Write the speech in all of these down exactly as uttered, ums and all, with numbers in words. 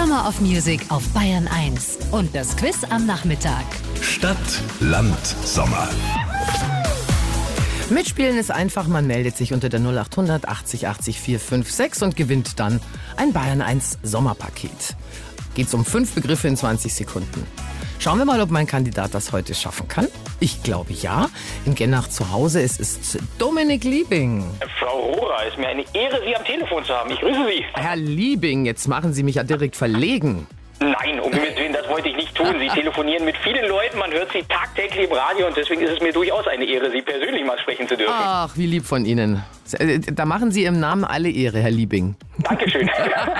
Summer of Music auf Bayern eins. Und das Quiz am Nachmittag. Stadt, Land, Sommer. Mitspielen ist einfach, man meldet sich unter der null achthundert achtzig achtzig vier fünf sechs und gewinnt dann ein Bayern eins Sommerpaket. Geht's um fünf Begriffe in zwanzig Sekunden. Schauen wir mal, ob mein Kandidat das heute schaffen kann. Ich glaube ja. In Gennach zu Hause, es ist Dominik Liebing. Frau Rohrer, es ist mir eine Ehre, Sie am Telefon zu haben. Ich grüße Sie. Herr Liebing, jetzt machen Sie mich ja direkt verlegen. Nein, um Gottes Willen, das wollte ich nicht tun. Sie telefonieren mit vielen Leuten, man hört Sie tagtäglich im Radio und deswegen ist es mir durchaus eine Ehre, Sie persönlich mal sprechen zu dürfen. Ach, wie lieb von Ihnen. Da machen Sie im Namen alle Ehre, Herr Liebing. Dankeschön.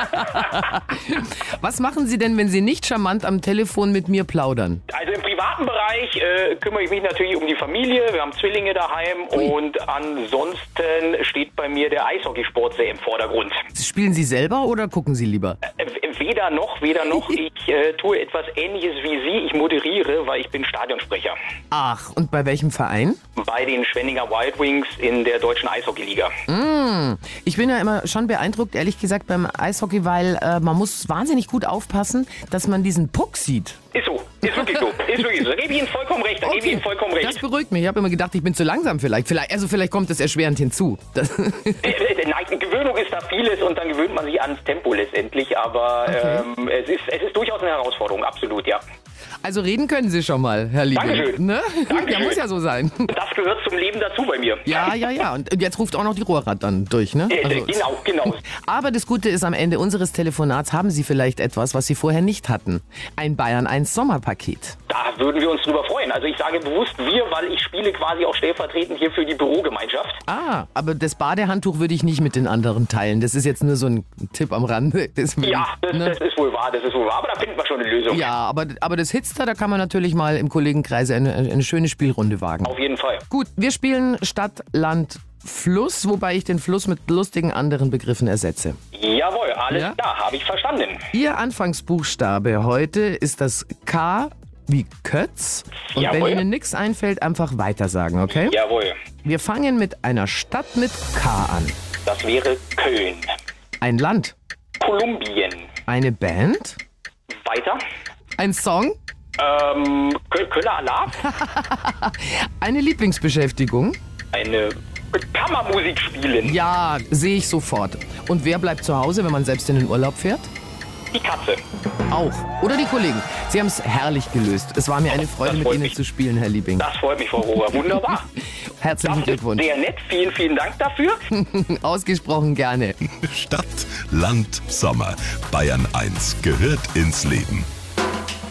Was machen Sie denn, wenn Sie nicht charmant am Telefon mit mir plaudern? Also im privaten Bereich äh, kümmere ich mich natürlich um die Familie. Wir haben Zwillinge daheim. Ui. Und ansonsten steht bei mir der Eishockeysport sehr im Vordergrund. Spielen Sie selber oder gucken Sie lieber? Äh, weder noch, weder noch. Ich äh, tue etwas Ähnliches wie Sie. Ich moderiere, weil ich bin Stadionsprecher. Ach, und bei welchem Verein? Bei den Schwenninger Wild Wings in der deutschen Eishockeyliga. Mm, ich bin ja immer schon beeindruckt, ehrlich gesagt, beim Eishockey, weil äh, man muss wahnsinnig gut aufpassen, dass man diesen Puck sieht. Ist so, ist wirklich so, ist wirklich so. Da gebe ich Ihnen vollkommen recht, da Okay. gebe ich Ihnen vollkommen recht. Das beruhigt mich. Ich habe immer gedacht, ich bin zu langsam vielleicht. vielleicht also vielleicht kommt das erschwerend hinzu. Das äh, äh, nein, Gewöhnung ist da vieles und dann gewöhnt man sich ans Tempo letztendlich, aber Okay. ähm, es, ist, es ist durchaus eine Herausforderung, absolut, ja. Also reden können Sie schon mal, Herr Liebing. Dankeschön. Ne? Dankeschön. Ja, muss ja so sein. Das gehört zum Leben dazu bei mir. Ja, ja, ja. Und jetzt ruft auch noch die Rohrrad dann durch, ne? Äh, Also- genau, genau. Aber das Gute ist, am Ende unseres Telefonats haben Sie vielleicht etwas, was Sie vorher nicht hatten. Ein Bayern eins Sommerpaket. Da würden wir uns drüber freuen. Also ich sage bewusst wir, weil ich spiele quasi auch stellvertretend hier für die Bürogemeinschaft. Ah, aber das Badehandtuch würde ich nicht mit den anderen teilen. Das ist jetzt nur so ein Tipp am Rande. Deswegen, Ja, das, ne? das ist wohl wahr, das ist wohl wahr, aber da finden wir schon eine Lösung. Ja, aber, aber das Hitster, da kann man natürlich mal im Kollegenkreise eine, eine schöne Spielrunde wagen. Auf jeden Fall. Gut, wir spielen Stadt, Land, Fluss, wobei ich den Fluss mit lustigen anderen Begriffen ersetze. Jawohl, alles Ja? klar, habe ich verstanden. Ihr Anfangsbuchstabe heute ist das K wie Kötz. Und Jawohl. wenn Ihnen nichts einfällt, einfach weitersagen, okay? Jawohl, Wir fangen mit einer Stadt mit K an. das wäre Köln. Ein Land. Kolumbien. Eine Band. Weiter. Ein Song. Ähm, Köl Köller Alarv. Eine Lieblingsbeschäftigung. Eine Kammermusik spielen. Ja, sehe ich sofort. Und wer bleibt zu Hause, wenn man selbst in den Urlaub fährt? Die Katze. Auch. Oder die Kollegen. Sie haben es herrlich gelöst. Es war mir eine Freude, Das mit freut Ihnen mich. zu spielen, Herr Liebing. Das freut mich, Frau Rohrer. Wunderbar. Herzlichen Das ist Glückwunsch. sehr nett. Vielen, vielen Dank dafür. Ausgesprochen gerne. Stadt, Land, Sommer. Bayern eins gehört ins Leben.